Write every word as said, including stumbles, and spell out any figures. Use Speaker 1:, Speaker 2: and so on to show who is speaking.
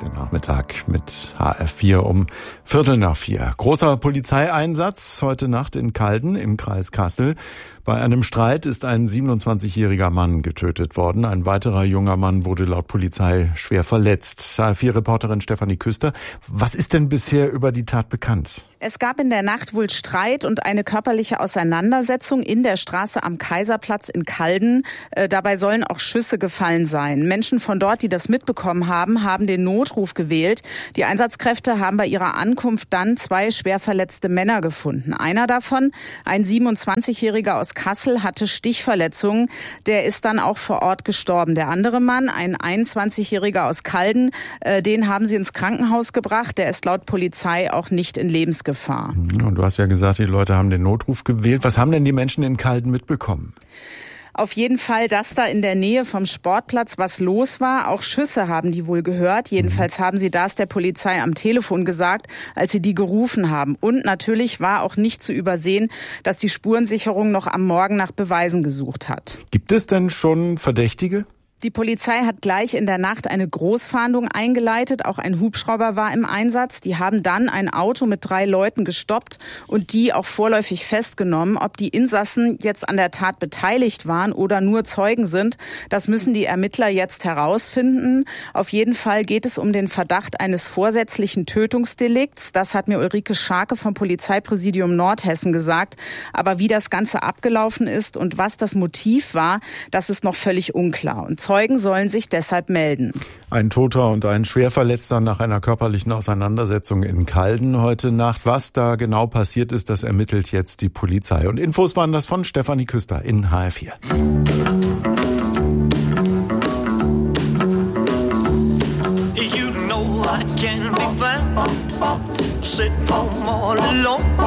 Speaker 1: Der Nachmittag mit H F vier um Viertel nach vier. Großer Polizeieinsatz heute Nacht in Calden im Kreis Kassel. Bei einem Streit ist ein siebenundzwanzigjähriger Mann getötet worden. Ein weiterer junger Mann wurde laut Polizei schwer verletzt. H F vier-Reporterin Stefanie Küster. Was ist denn bisher über die Tat bekannt?
Speaker 2: Es gab in der Nacht wohl Streit und eine körperliche Auseinandersetzung in der Straße am Kaiserplatz in Calden. Äh, dabei sollen auch Schüsse gefallen sein. Menschen von dort, die das mitbekommen haben, haben den Notruf gewählt. Die Einsatzkräfte haben bei ihrer Ankunft dann zwei schwer verletzte Männer gefunden. Einer davon, ein siebenundzwanzigjähriger aus Kassel, hatte Stichverletzungen. Der ist dann auch vor Ort gestorben. Der andere Mann, ein einundzwanzigjähriger aus Calden, äh, den haben sie ins Krankenhaus gebracht. Der ist laut Polizei auch nicht in Lebensgefahr.
Speaker 1: Und du hast ja gesagt, die Leute haben den Notruf gewählt. Was haben denn die Menschen in Calden mitbekommen?
Speaker 2: Auf jeden Fall, dass da in der Nähe vom Sportplatz was los war. Auch Schüsse haben die wohl gehört. Jedenfalls haben sie das der Polizei am Telefon gesagt, als sie die gerufen haben. Und natürlich war auch nicht zu übersehen, dass die Spurensicherung noch am Morgen nach Beweisen gesucht hat.
Speaker 1: Gibt es denn schon Verdächtige?
Speaker 2: Die Polizei hat gleich in der Nacht eine Großfahndung eingeleitet. Auch ein Hubschrauber war im Einsatz. Die haben dann ein Auto mit drei Leuten gestoppt und die auch vorläufig festgenommen. Ob die Insassen jetzt an der Tat beteiligt waren oder nur Zeugen sind, das müssen die Ermittler jetzt herausfinden. Auf jeden Fall geht es um den Verdacht eines vorsätzlichen Tötungsdelikts. Das hat mir Ulrike Scharke vom Polizeipräsidium Nordhessen gesagt. Aber wie das Ganze abgelaufen ist und was das Motiv war, das ist noch völlig unklar. Und Zeugen sollen sich deshalb melden.
Speaker 1: Ein Toter und ein Schwerverletzter nach einer körperlichen Auseinandersetzung in Calden heute Nacht. Was da genau passiert ist, das ermittelt jetzt die Polizei. Und Infos waren das von Stefanie Küster in H F vier. You know I can't be found sitting home all alone.